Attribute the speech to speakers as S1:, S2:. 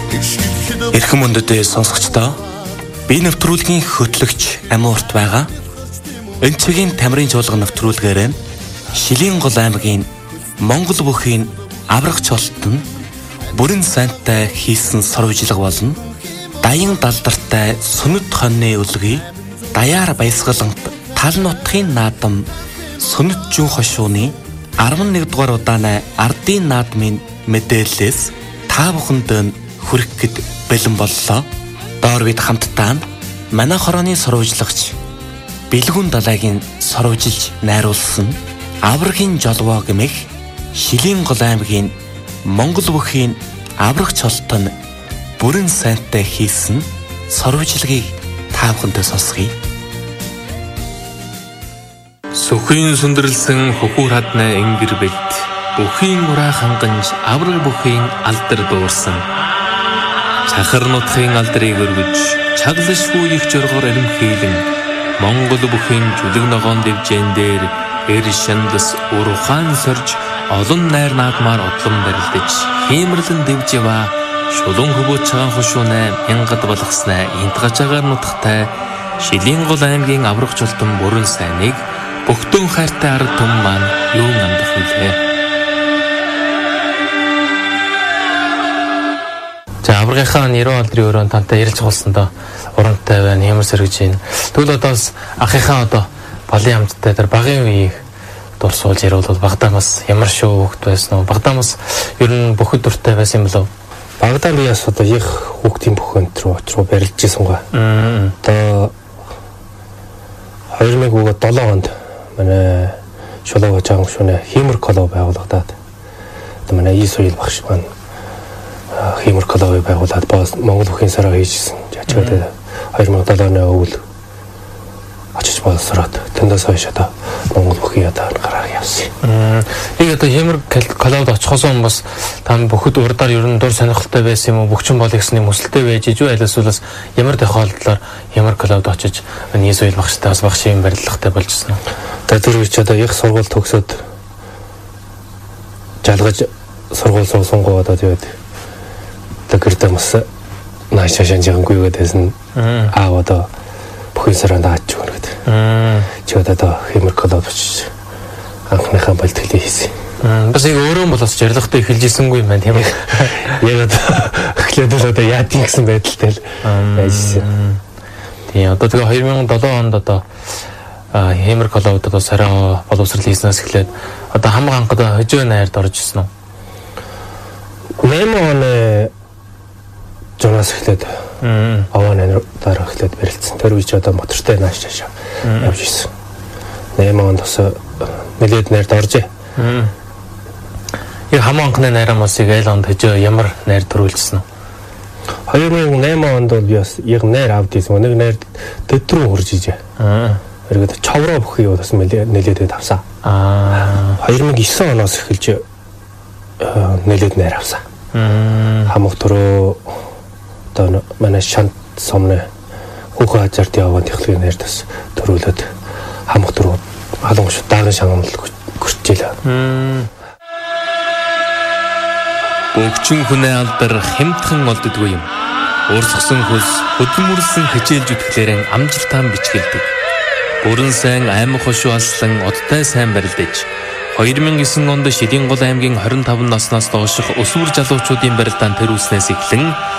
S1: Эрхэм өндөдөө сонсогчдоо би нэвтрүүлгийн хөтлөгч Амуурт байгаа. Өнцөгийн тамирын чуулган нэвтрүүлгээр Шилийн гол аймгийн Монгол бүхийн аврагч олтон бүрэн сайнтай хийсэн сурвалжлага болон даян далдартай сүнэт хоньны үлгий даяар баясгалант тал нутгийн наадам сүнэт жин хошууны 11 дугаар удааны ардын наадмын мэдээллээс та бүхэнд хүрэх гээд бэлэн боллоо. Доор бид хамтдаа манай хорооны сурвалжлагч Бэлгүн далайгийн сурвалжилж найруулсан аврагийн жолвоо гэмэх Шилийн гол аймгийн Монгол бүхийн аврагч олтон бүрэн сайнтай хийсэн сурвалжлагыг та бүхэндээ сонсгоё. Сүхийн сүндэрлсэн хөхүүр хаднаа ингэр бэлт бүхийн ураа ханганж авраг бүхийн алдар дуурсан. Чахар нутгийн алдрыг өргөж чаглашгүй их жоргоор аримхийлэн Монгол бүхийн жүлэг ногоон дэвжэн дээр эр шандас урухаан сорж олон найр наадмаар удлан барилдаж хиймэрлэн дэвж ява шулуун хөвөө цагаан хошуунай мянгад болгоснаа интгажагаар нутгтай Шилийн гол аймгийн аврагч олтон бүрэн сайныг Бөхтөн хайртай ард түмэн маань юун амдах вүлээ. За аврагынхаа нэрөө алдрын өрөөнд тантай ярилцах болсондоо урамтай байна, ямар сэргэж байна. Тэгвэл одоо бас ахынхаа одоо балын хамттай тэр багын үеийг дурсуулж яриулбал багтаа бас ямар шүү хөвгт байсан уу? Багтаа бас ер нь бүхэд дуртай байсан юм болов?
S2: Багтаа би бас одоо их хүүхдийн бүхэнд рүү барилж ирсэн гоо. Одоо 2007 онд манай шулууга жаан шүнэ хиймэр клуб байгуулагдаад одоо манай Исоил багш маань хиймэр клубыг байгуулад бас Монгол бүхийн сараа хийжсэн. Жачгаад 2007 оны өвөл очиж болсороод тэндээс хойш одоо Монгол бүхийн одоо гараа явсан.
S1: Яг одоо хиймэр клубд очихоос өмнө бас там бүхэд урдаар ер нь дур сонирхолтой байсан юм уу? Бөхчин бол гэсний хүсэлтэй байж ижүү айлсуулаас ямар тохиолдлоор хиймэр клубд очиж Исоил багштай бас багшийн барилгатай болжсэн юм.
S2: Тэр үеч одоо их сургууль төгсөөд жалгаж сургууль суусан одоо тэгээд тэгэрдээ бас наашаа шанжигангүй гэдээсэн аав одоо бүхэн сараа дааж өгнө гэдэг. Чи одоо хиймэр клуб очиж анхныхаа бэлтгэлийг хийсэн.
S1: Бас яг өөрөө бол бас жаргалтай эхэлж ирсэнгүй юм байна тийм үү?
S2: Яг одоо эхлээд л одоо яадын гэсэн байдалтай л ажилласан.
S1: Тийм одоо тэгээ 2007 онд одоо хиймэр клубд одоо сараа боловсрал хийснээс эхлээд одоо хамаг анхад хожоо найрд орж ирсэн үү?
S2: 8 оны жонаас эхлээд аваа найраар эхлээд барилцсан. Тэр үеч одоо мотортой нааш чашаа явж ирсэн. 8 онд бас нэлээд найрд оржээ.
S1: Яг хамаг анхны найраа мос яг айл онд хожоо ямар найр төрүүлсэн үү?
S2: 2008 онд бол би бас яг найр авд ийсэн. Нэг найр төдрөө хурж ижээ. Эргээд чавраа бүхий бас нэлээд авсан. 2009 оноос эхэлж нэлээд найр авсан. Хамаг төрөө одоо манай шант сомны хүүхэн хажаарт яваад техникийн найр тас төрүүлээд хамаг төрөө халуун шүү даган шагнал гөрчээлээ.
S1: Бөгчин хүнээ алдар хямдхан олддгүй юм. Уурсгсан хөлс хөдөлмөрлсөн хичээлж үтгэлээрэн амжилтаа бичгэлдэг. Бүрэн сайн аймаг хошуу алслан одтой сайн барилдаж 2009 онд Шилийн гол аймгийн 25 насноос дооших өсвөр залуучуудын барилдаанд төрүүлснээс эхлэн